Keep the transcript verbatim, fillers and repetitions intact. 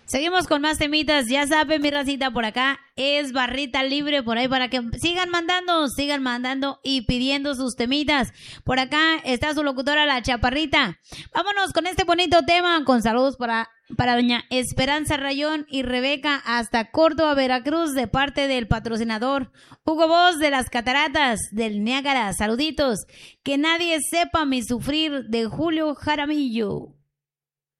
Seguimos con más temitas, ya saben mi racita, por acá es barrita libre por ahí para que sigan mandando, sigan mandando y pidiendo sus temitas. Por acá está su locutora La Chaparrita. Vámonos con este bonito tema, con saludos para, para doña Esperanza Rayón y Rebeca hasta Córdoba, Veracruz, de parte del patrocinador Hugo Boss de las Cataratas del Niágara. Saluditos, que nadie sepa mi sufrir, de Julio Jaramillo.